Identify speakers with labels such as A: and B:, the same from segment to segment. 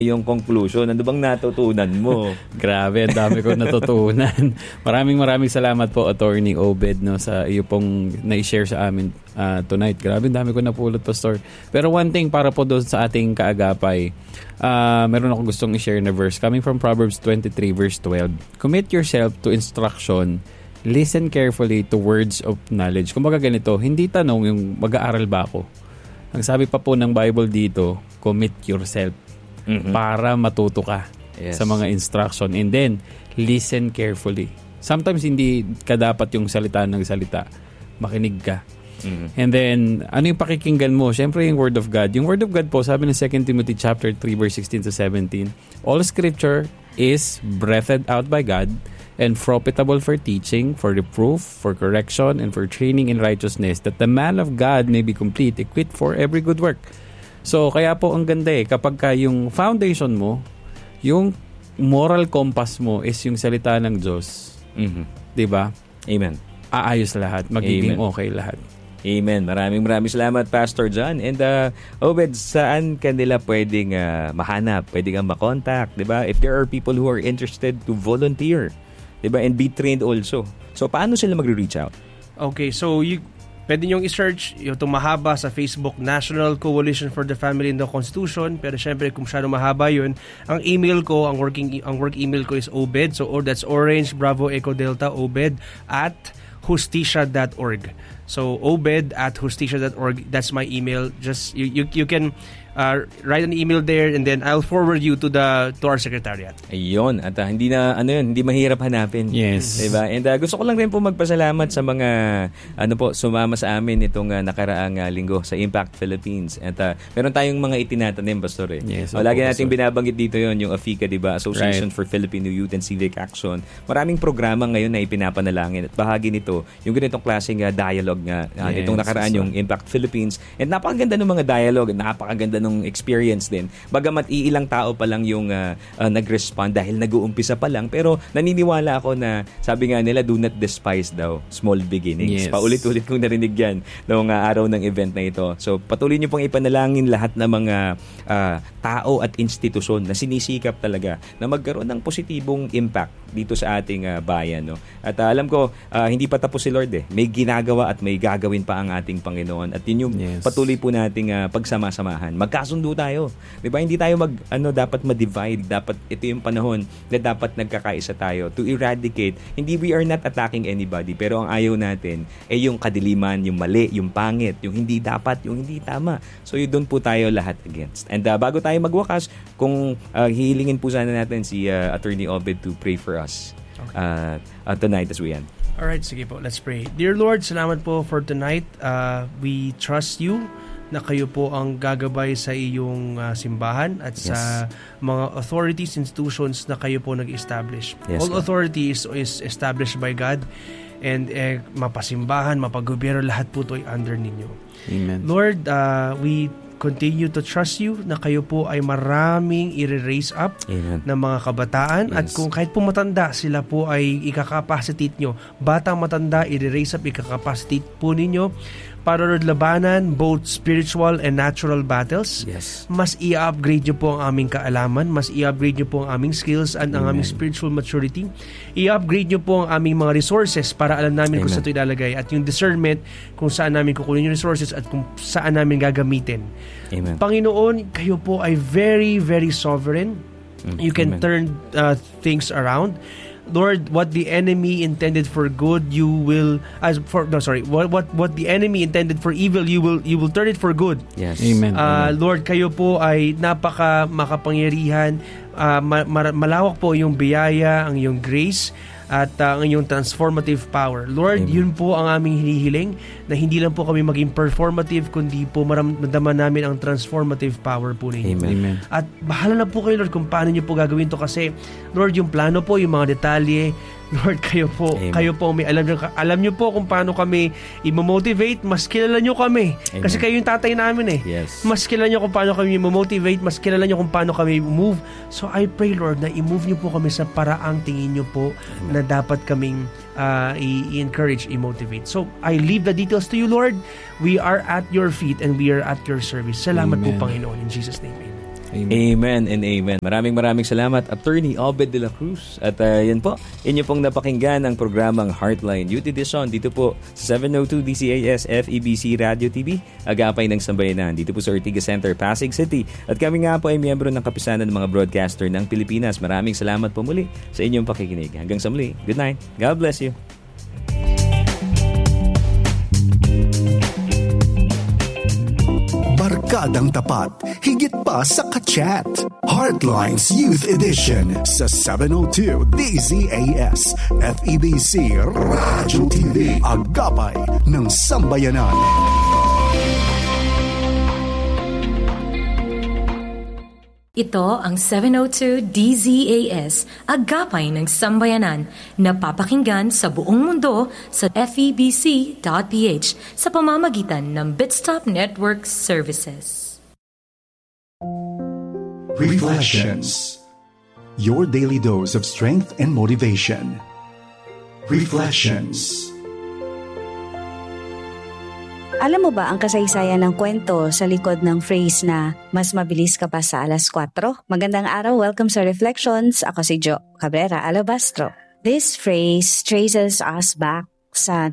A: yung conclusion. Ano bang natutunan mo?
B: Grabe, ang dami ko natutunan. Maraming salamat po, Attorney Obed, no, sa iyo pong na-share sa amin tonight. Grabe, ang dami ko napulot, Pastor. Pero one thing para po doon sa ating kaagapay, meron akong gustong i-share na verse coming from Proverbs 23 verse 12. Commit yourself to instruction, listen carefully to words of knowledge. Kung baga ganito, hindi tanong yung mag-aaral ba ako. Ang sabi pa po ng Bible dito, commit yourself para matuto ka sa mga instruction, and then listen carefully. Sometimes hindi ka dapat yung salita ng salita, makinig ka. And then ano yung pakikinggan mo? Syempre yung Word of God. Yung Word of God po, sabi ng 2 Timothy chapter 3 verse 16 to 17, all scripture is breathed out by God and profitable for teaching, for reproof, for correction, and for training in righteousness, that the man of God may be complete, equipped for every good work. So, kaya po ang ganda kapag yung foundation mo, yung moral compass mo is yung salita ng Diyos. Diba?
A: Amen.
B: Aayos lahat. Magiging okay lahat.
A: Amen. Maraming salamat, Pastor John. And Obed, saan kanila pwedeng mahanap? Pwede kang makontakt, diba? If there are people who are interested to volunteer, diba? And be trained also. So, paano sila magre-reach out?
C: Okay, so pwede niyong i-search yung mahaba sa Facebook, National Coalition for the Family and the Constitution. Pero syempre, kung masyado mahaba yun, ang email ko, ang work email ko is Obed. So, that's Orange, Bravo, Echo, Delta, Obed at justicia.org. So, obed@justicia.org. That's my email. Just, you can write an email there, and then I'll forward you to our secretariat.
A: Ayun, at hindi mahirap hanapin.
B: Yes.
A: Diba? And gusto ko lang rin po magpasalamat sa mga sumama sa amin itong nakaraang linggo sa Impact Philippines. At meron tayong mga itinatanim, Pastor.
B: Yes.
A: Lagi nating binabanggit dito yon, yung AFICA, diba? Association for Filipino Youth and Civic Action. Maraming programa ngayon na ipinapanalangin, at bahagi nito yung ganitong klaseng dialogue nga. Itong nakaraan yung Impact Philippines. And napakaganda ng mga dialogue, napakaganda ng experience din. Bagamat iilang tao pa lang yung nag-respond dahil nag-uumpisa pa lang, pero naniniwala ako na sabi nga nila, do not despise daw small beginnings.
B: Yes.
A: Paulit-ulit kong narinig yan noong araw ng event na ito. So patuloy niyo pong ipanalangin lahat ng mga tao at institusyon na sinisikap talaga na magkaroon ng positibong impact dito sa ating bayan. No? At alam ko, hindi pa tapos si Lord. May ginagawa at may gagawin pa ang ating Panginoon. At yun yung patuloy po nating pagsama-samahan. Magkasundo tayo. Diba? Hindi tayo dapat ma-divide. Dapat ito yung panahon na dapat nagkakaisa tayo to eradicate. Hindi, we are not attacking anybody, pero ang ayaw natin ay yung kadiliman, yung mali, yung pangit, yung hindi dapat, yung hindi tama. So yun, doon po tayo lahat against. And bago tayo magwakas, kung hihilingin po sana natin si Attorney Obed to pray for us tonight as we end.
C: Alright, sige po, let's pray. Dear Lord, salamat po for tonight. We trust you na kayo po ang gagabay sa iyong simbahan at sa mga authorities, institutions na kayo po nag-establish. All authority is established by God, and mapasimbahan, mapagobyerno, lahat po ito ay under ninyo.
B: Amen.
C: Lord, we continue to trust you na kayo po ay maraming i-raise up ng mga kabataan, at kung kahit po matanda, sila po ay ikakapacitate nyo. Batang matanda, i-raise up, ikakapacitate po ninyo para labanan both spiritual and natural battles. Mas i-upgrade nyo po ang aming kaalaman, mas i-upgrade nyo po ang aming skills and ang aming spiritual maturity. I-upgrade nyo po ang aming mga resources para alam namin kung saan ito ilalagay, at yung discernment kung saan namin kukunin yung resources at kung saan namin gagamitin.
A: Amen.
C: Panginoon, kayo po ay very, very sovereign. You can turn things around. Lord, what the enemy intended for good, you will what the enemy intended for evil, you will turn it for good.
A: Yes.
B: Amen.
C: Lord, kayo po ay napaka makapangyarihan. Malawak po yung biyaya, ang iyong grace, at ang iyong transformative power. Lord, yun po ang aming hinihiling, na hindi lang po kami maging performative, kundi po maramdaman namin ang transformative power po ninyo.
B: Amen.
C: At bahala na po kayo, Lord, kung paano nyo po gagawin to, kasi Lord, yung plano po, yung mga detalye, Lord, kayo po may alam nyo po kung paano kami i-motivate. Mas kilala nyo kami.
A: Amen.
C: Kasi kayo yung tatay namin
A: Yes.
C: Mas kilala nyo kung paano kami i-motivate, mas kilala nyo kung paano kami move. So I pray, Lord, na i-move nyo po kami sa paraang tingin nyo po na dapat kaming i-encourage, i-motivate. So I leave the details to you, Lord. We are at your feet and we are at your service. Salamat po, Panginoon. In Jesus' name, amen.
A: Amen and amen. Maraming salamat, Attorney Obed de la Cruz. At yan po, inyo pong napakinggan ang programang Heartline Youth Edition dito po sa 702 DCAS FEBC Radio TV, Agapay ng Sambayanan, dito po sa Ortigas Center, Pasig City. At kami nga po ay miyembro ng Kapisanan ng mga Broadcaster ng Pilipinas. Maraming salamat po muli sa inyong pakikinig. Hanggang sa muli, good night. God bless you.
D: Barkadang tapat, higit pa sa ka-chat. Heartlines Youth Edition sa 702 DZAS FEBC Radio TV, Agapay ng Sambayanan.
E: Ito ang 702 DZAS, Agapay ng Sambayanan, na papakinggan sa buong mundo sa FEBC.ph sa pamamagitan ng Bitstop Network Services.
D: Reflections. Your daily dose of strength and motivation. Reflections.
F: Alam mo ba ang kasaysayan ng kwento sa likod ng phrase na mas mabilis ka pa sa alas 4? Magandang araw, welcome sa Reflections. Ako si Jo Cabrera Alabastro. This phrase traces us back sa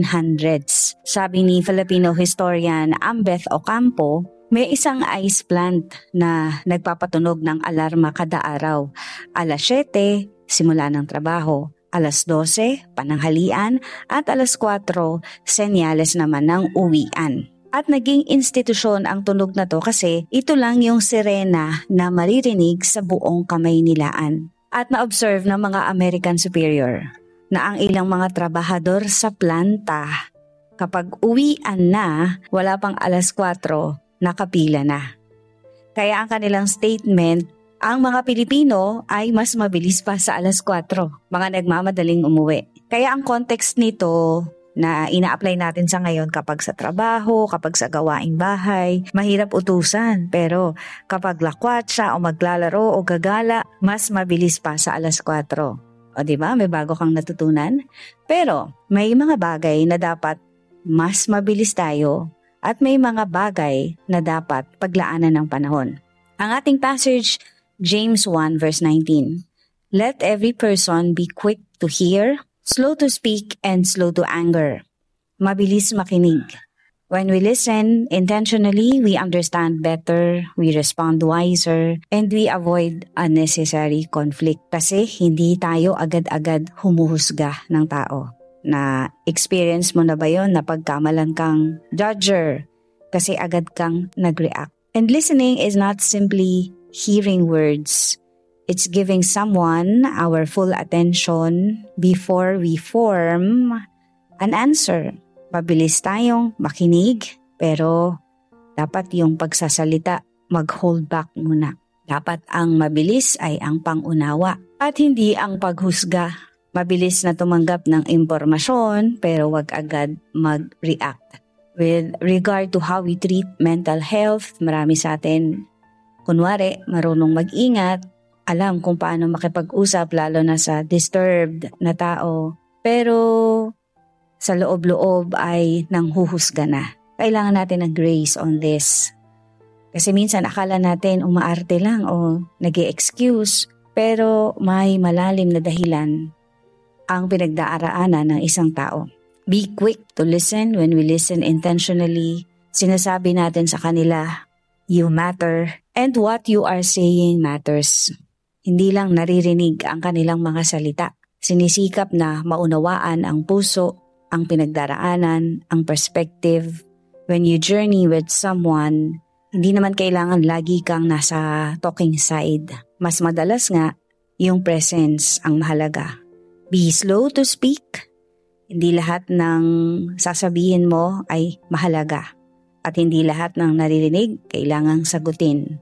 F: 1900s. Sabi ni Filipino historian Ambeth Ocampo, may isang ice plant na nagpapatunog ng alarma kada araw. Alas 7, simula ng trabaho. Alas 12, pananghalian, at alas 4, senyales naman ng uwian. At naging institusyon ang tunog na to kasi ito lang yung sirena na maririnig sa buong Kamaynilaan. At na-observe ng mga American superior na ang ilang mga trabahador sa planta, kapag uwian na, wala pang alas 4, nakapila na. Kaya ang kanilang statement, ang mga Pilipino ay mas mabilis pa sa alas 4, mga nagmamadaling umuwi. Kaya ang context nito na ina-apply natin sa ngayon kapag sa trabaho, kapag sa gawaing bahay, mahirap utusan. Pero kapag lakwat siya o maglalaro o gagala, mas mabilis pa sa alas 4. O diba, may bago kang natutunan? Pero may mga bagay na dapat mas mabilis tayo at may mga bagay na dapat paglaanan ng panahon. Ang ating passage, James 1 verse 19. Let every person be quick to hear, slow to speak, and slow to anger. Mabilis makinig. When we listen intentionally, we understand better, we respond wiser, and we avoid unnecessary conflict. Kasi hindi tayo agad-agad humuhusga ng tao. Na experience mo na ba yun na pagkamalan kang judger kasi agad kang nag-react? And listening is not simply hearing words. It's giving someone our full attention before we form an answer. Mabilis tayong makinig, pero dapat yung pagsasalita mag-hold back muna. Dapat ang mabilis ay ang pangunawa at hindi ang paghusga. Mabilis na tumanggap ng impormasyon pero wag agad mag-react. With regard to how we treat mental health, marami sa atin kunwari, marunong mag-ingat, alam kung paano makipag-usap lalo na sa disturbed na tao. Pero sa loob-loob ay nanghuhusga na. Kailangan natin ng grace on this. Kasi minsan akala natin umaarte lang o nag-e-excuse, pero may malalim na dahilan ang pinagdaraanan ng isang tao. Be quick to listen. When we listen intentionally, sinasabi natin sa kanila, you matter. And what you are saying matters. Hindi lang naririnig ang kanilang mga salita. Sinisikap na maunawaan ang puso, ang pinagdaraanan, ang perspective. When you journey with someone, hindi naman kailangan lagi kang nasa talking side. Mas madalas nga, yung presence ang mahalaga. Be slow to speak. Hindi lahat ng sasabihin mo ay mahalaga. At hindi lahat ng naririnig kailangang sagutin.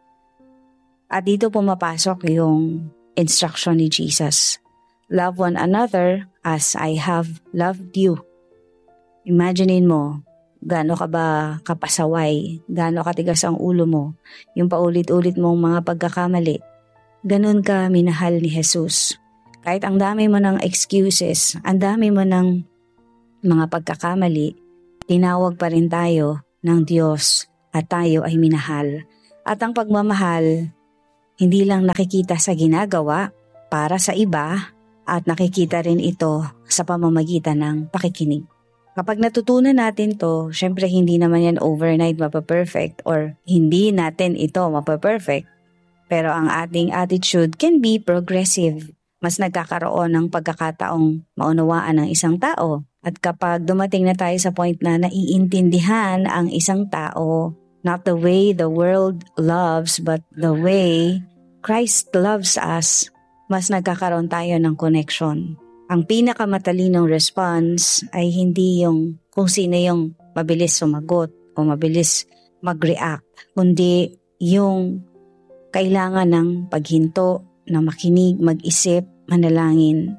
F: At dito pumapasok yung instruction ni Jesus. Love one another as I have loved you. Imaginein mo, gaano ka ba kapasaway, gaano katigas ang ulo mo, yung paulit-ulit mong mga pagkakamali. Ganun ka minahal ni Jesus. Kahit ang dami mo ng excuses, ang dami mo ng mga pagkakamali, tinawag pa rin tayo ng Diyos at tayo ay minahal. At ang pagmamahal, hindi lang nakikita sa ginagawa para sa iba at nakikita rin ito sa pamamagitan ng pakikinig. Kapag natutunan natin to, syempre hindi naman yan overnight mapaperfect or hindi natin ito mapaperfect. Pero ang ating attitude can be progressive. Mas nagkakaroon ng pagkakataong maunawaan ng isang tao. At kapag dumating na tayo sa point na naiintindihan ang isang tao, not the way the world loves, but the way Christ loves us, mas nagkakaroon tayo ng connection. Ang pinakamatalinong response ay hindi yung kung sino yung mabilis sumagot o mabilis mag-react, kundi yung kailangan ng paghinto, na makinig, mag-isip, manalangin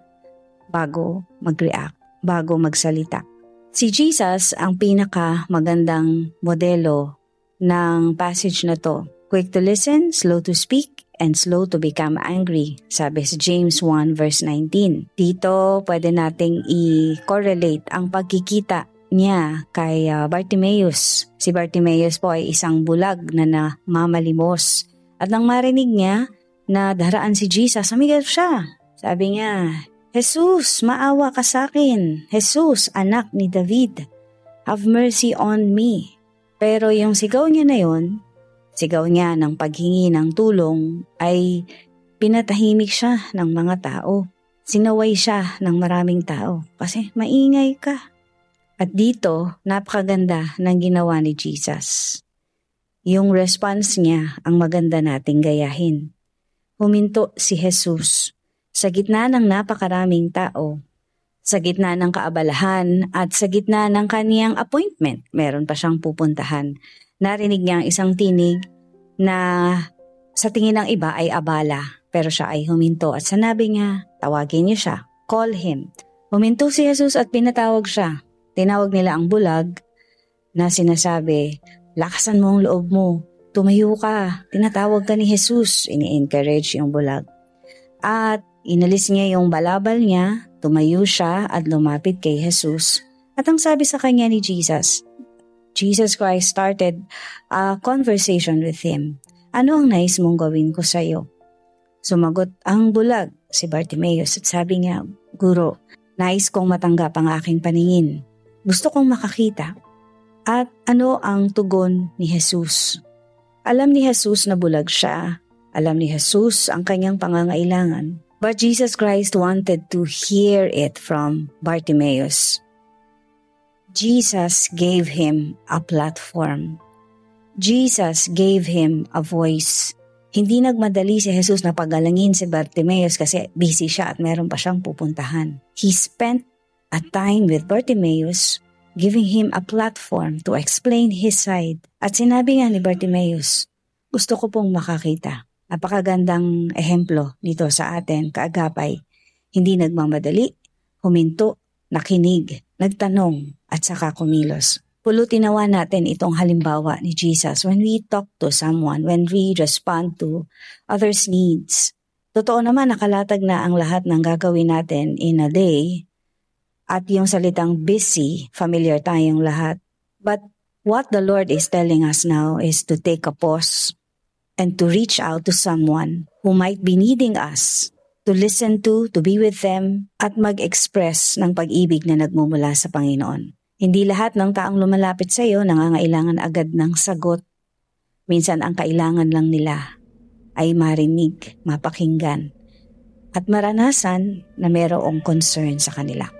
F: bago mag-react, bago magsalita. Si Jesus ang pinakamagandang modelo ng passage na to. Quick to listen, slow to speak, and slow to become angry, sabi sa James 1 verse 19. Dito pwede nating i-correlate ang pagkikita niya kay Bartimaeus. Si Bartimaeus po ay isang bulag na namamalimos. At nang marinig niya na daraan si Jesus, sumigaw siya. Sabi niya, Jesus, maawa ka sa akin. Jesus, anak ni David, have mercy on me. Pero yung sigaw niya na yon, sigaw niya ng paghingi ng tulong ay pinatahimik siya ng mga tao. Sinaway siya ng maraming tao kasi maingay ka. At dito, napakaganda ng ginawa ni Jesus. Yung response niya ang maganda nating gayahin. Huminto si Jesus sa gitna ng napakaraming tao, sa gitna ng kaabalahan at sa gitna ng kaniyang appointment. Meron pa siyang pupuntahan. Narinig niya ang isang tinig na sa tingin ng iba ay abala, pero siya ay huminto at sinabi niya, tawagin niyo siya, call him. Huminto si Jesus at pinatawag siya. Tinawag nila ang bulag na sinasabi, lakasan mo ang loob mo, tumayo ka, tinatawag ka ni Jesus. Ini-encourage yung bulag. At inalis niya yung balabal niya, tumayo siya at lumapit kay Jesus. At ang sabi sa kanya ni Jesus Christ started a conversation with him. Ano ang nais mong gawin ko sa iyo? Sumagot ang bulag, si Bartimaeus, at sabi niya, Guro, nais kong matanggap ang aking paningin. Gusto kong makakita. At ano ang tugon ni Jesus? Alam ni Jesus na bulag siya. Alam ni Jesus ang kanyang pangangailangan. But Jesus Christ wanted to hear it from Bartimaeus. Jesus gave him a platform. Jesus gave him a voice. Hindi nagmadali si Jesus na pagalangin si Bartimaeus kasi busy siya at meron pa siyang pupuntahan. He spent a time with Bartimaeus, giving him a platform to explain his side. At sinabi nga ni Bartimaeus, gusto ko pong makakita. Napakagandang ehemplo nito sa atin, kaagapay. Hindi nagmamadali, huminto, nakinig, nagtanong, at saka kumilos. Pulutin nawa natin itong halimbawa ni Jesus when we talk to someone, when we respond to others' needs. Totoo naman nakalatag na ang lahat ng gagawin natin in a day at yung salitang busy, familiar tayong lahat. But what the Lord is telling us now is to take a pause and to reach out to someone who might be needing us, to listen to be with them, at mag-express ng pag-ibig na nagmumula sa Panginoon. Hindi lahat ng taong lumalapit sa iyo nangangailangan agad ng sagot. Minsan ang kailangan lang nila ay marinig, mapakinggan, at maranasan na mayroong concern sa kanila.